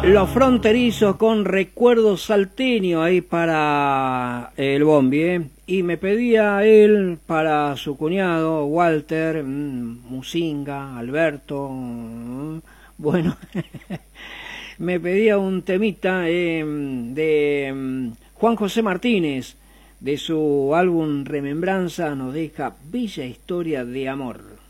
Los Fronterizos con Recuerdos Salteño ahí para el Bombi, ¿eh? Y me pedía él para su cuñado Walter, Musinga, Alberto, bueno, me pedía un temita de Juan José Martínez, de su álbum Remembranza, nos deja Bella Historia de Amor.